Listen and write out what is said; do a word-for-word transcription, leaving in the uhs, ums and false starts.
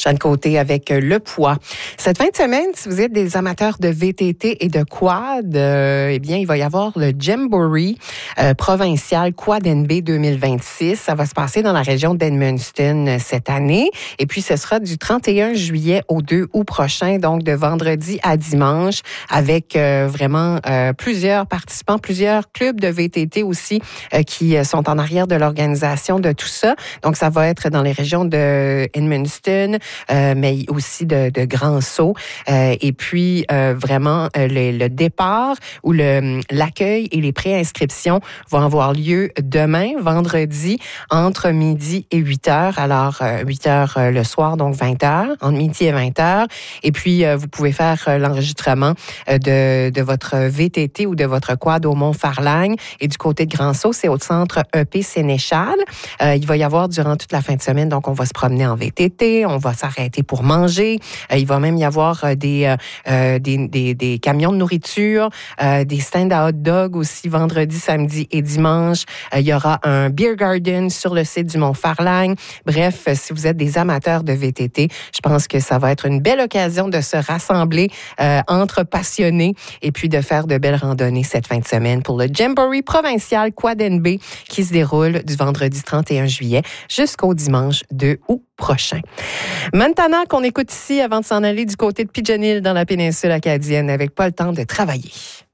Jeanne Côté avec Le Poids. Cette fin de semaine, si vous êtes des amateurs de V T T et de quad, euh, eh bien, il va y avoir le Jamboree euh, provincial Quad N B deux mille vingt-six. Ça va se passer dans la région d'Edmundston cette année. Et puis, ce sera du trente et un juillet au deux août prochain, donc de vendredi à dimanche, avec euh, vraiment euh, plusieurs participants, plusieurs clubs de V T T aussi euh, qui sont en arrière de l'organisation de tout ça. Donc, ça va être dans les régions de Edmundston, euh, mais aussi de, de Grand-Sault. Euh, et puis, euh, vraiment, euh, le, le départ ou le, l'accueil et les préinscriptions vont avoir lieu demain, vendredi, entre midi et huit heures. Alors, euh, huit heures euh, le soir, donc vingt heures, entre midi et vingt heures. Et puis, euh, vous pouvez faire euh, l'enregistrement euh, de, de votre V T T ou de votre quad au Mont-Farlagne. Et du côté de Grand-Sault, c'est au centre E P Sénéchal. Euh, il va y avoir durant toute la fin de semaine, donc on va se promener en V T T, on va s'arrêter pour manger. Euh, il va même y avoir euh, des, euh, des, des, des camions de nourriture, euh, des stands à hot dog aussi vendredi, samedi et dimanche. Euh, il y aura un beer garden sur le site du Mont-Farlagne. Bref, euh, si vous êtes des amateurs de V T T, je pense que ça va être une belle occasion de se rassembler euh, entre passionnés et puis de faire de belles randonnées cette fin de semaine pour le Jamboree provincial Quad N B qui se déroule du vendredi trente et un juillet jusqu'au dimanche deux août prochain. Montana qu'on écoute ici avant de s'en aller du côté de Pigeon Hill dans la péninsule acadienne avec Pas le temps de travailler.